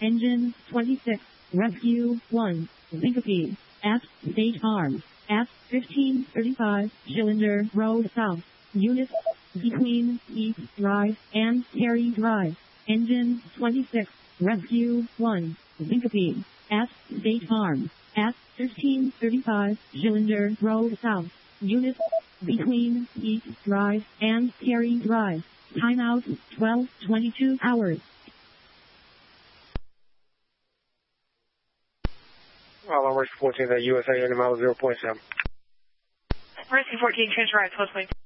Engine 26, Rescue 1, Syncope, at State Farm, at 1535 Cylinder Road South, unit between East Drive and Terry Drive. Engine 26, Rescue 1, Syncope, at State Farm, at 1535 Cylinder Road South, unit between East Drive and Terry Drive. Timeout 12:22 hours. Well, I'm 14 at USA, mile 0.7. Rescue 14, transfer right, 12.2.